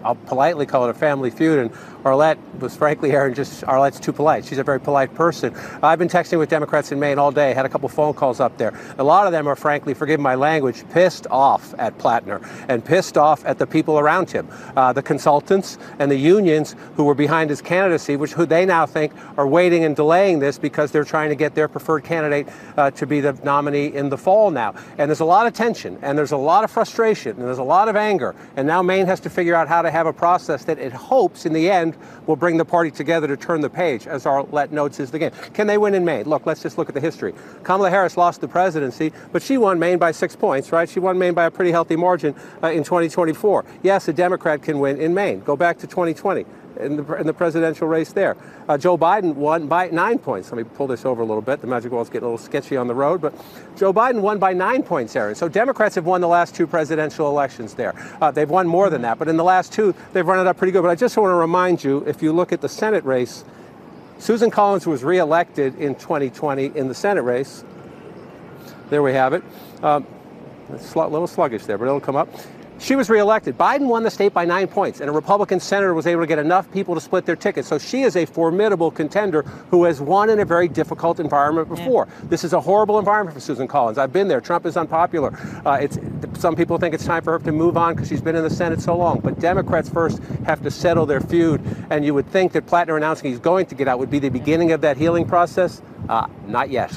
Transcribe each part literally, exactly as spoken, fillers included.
I'll politely call it a family feud. And Arlette was, frankly, Aaron, just Arlette's too polite. She's a very polite person. I've been texting with Democrats in Maine all day. Had a couple phone calls up there. A lot of them are, frankly, forgive my language, pissed off at Plattner and pissed off at the people around him, uh, the consultants and the unions who were behind his candidacy, which who they now think are waiting and delaying this because they're trying to get their preferred candidate uh, to be the nominee in the fall now. And there's a lot of tension, and there's a lot of frustration, and there's a lot of anger. And now Maine has to figure out how to have a process that it hopes in the end will bring the party together to turn the page, as Arlette notes is the game. Can they win in Maine? Look, let's just look at the history. Kamala Harris lost the presidency, but she won Maine by six points, right? She won Maine by a pretty healthy margin uh, in twenty twenty-four. Yes, a Democrat can win in Maine. Go back to twenty twenty. In the, in the presidential race there. Uh, Joe Biden won by nine points. Let me pull this over a little bit. The magic wall's getting a little sketchy on the road, but Joe Biden won by nine points, Aaron. So Democrats have won the last two presidential elections there. Uh, they've won more than that, but in the last two, they've run it up pretty good. But I just want to remind you, if you look at the Senate race, Susan Collins was reelected in twenty twenty in the Senate race. There we have it. Um, it's a little sluggish there, but it'll come up. She was reelected. Biden won the state by nine points, and a Republican senator was able to get enough people to split their tickets. So she is a formidable contender who has won in a very difficult environment before. Yeah. This is a horrible environment for Susan Collins. I've been there. Trump is unpopular. Uh, it's some people think it's time for her to move on because she's been in the Senate so long. But Democrats first have to settle their feud, and you would think that Plattner announcing he's going to get out would be the beginning of that healing process. Uh, not yet.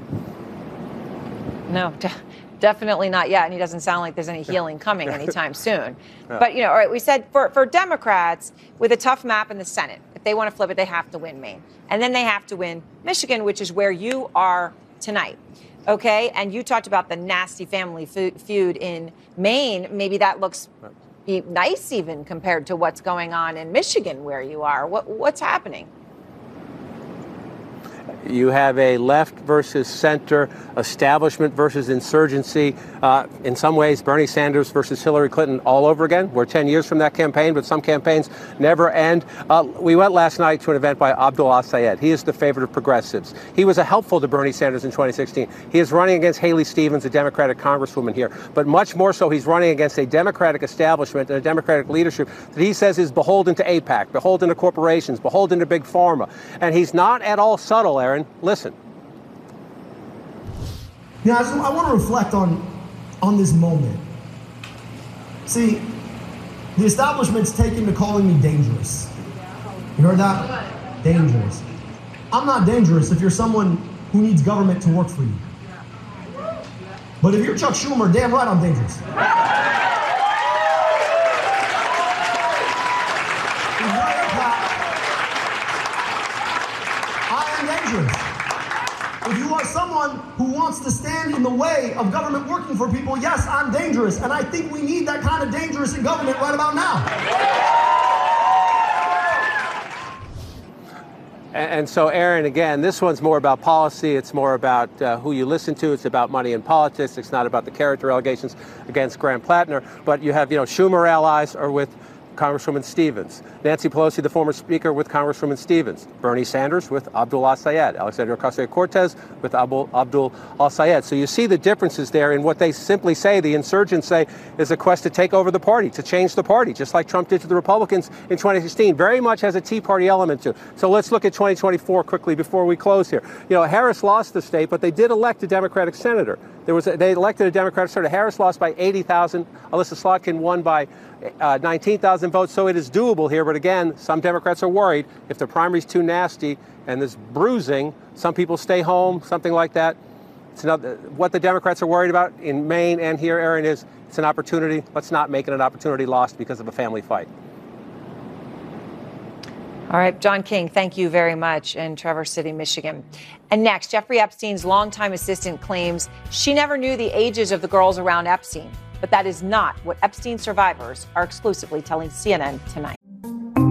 No. Definitely not yet, and he doesn't sound like there's any healing coming anytime soon. Yeah. But, you know, all right, we said for, for Democrats, with a tough map in the Senate, if they want to flip it, they have to win Maine. And then they have to win Michigan, which is where you are tonight. Okay? And you talked about the nasty family feud in Maine. Maybe that looks nice even compared to what's going on in Michigan where you are. What, what's happening? You have a left versus center, establishment versus insurgency. Uh, in some ways, Bernie Sanders versus Hillary Clinton all over again. We're ten years from that campaign, but some campaigns never end. Uh, we went last night to an event by Abdul Al-Sayed. He is the favorite of progressives. He was a helpful to Bernie Sanders in twenty sixteen. He is running against Haley Stevens, a Democratic congresswoman here. But much more so, he's running against a Democratic establishment and a Democratic leadership that he says is beholden to AIPAC, beholden to corporations, beholden to Big Pharma. And he's not at all subtle, Aaron. Listen. Yeah, I, I want to reflect on, on this moment. See, the establishment's taken to calling me dangerous. You heard that? Dangerous. I'm not dangerous if you're someone who needs government to work for you. But if you're Chuck Schumer, damn right I'm dangerous. I am dangerous. If you are someone who wants to stand in the way of government working for people, yes, I'm dangerous. And I think we need that kind of dangerous in government right about now. And so, Aaron, again, this one's more about policy. It's more about uh, who you listen to. It's about money in politics. It's not about the character allegations against Graham Plattner. But you have, you know, Schumer allies are with Congresswoman Stevens. Nancy Pelosi, the former speaker, with Congresswoman Stevens. Bernie Sanders with Abdul Al-Sayed. Alexandria Ocasio-Cortez with Abdul, Abdul Al-Sayed. So you see the differences there in what they simply say, the insurgents say, is a quest to take over the party, to change the party, just like Trump did to the Republicans in twenty sixteen. Very much has a Tea Party element to it. So let's look at twenty twenty-four quickly before we close here. You know, Harris lost the state, but they did elect a Democratic senator. There was a, they elected a Democratic senator. Harris lost by eighty thousand. Alyssa Slotkin won by uh, nineteen thousand votes. So it is doable here. But again, some Democrats are worried if the primary's too nasty and there's bruising, some people stay home, something like that. It's another, what the Democrats are worried about in Maine and here, Aaron, is it's an opportunity. Let's not make it an opportunity lost because of a family fight. All right, John King, thank you very much in Traverse City, Michigan. And next, Jeffrey Epstein's longtime assistant claims she never knew the ages of the girls around Epstein. But that is not what Epstein survivors are exclusively telling C N N tonight.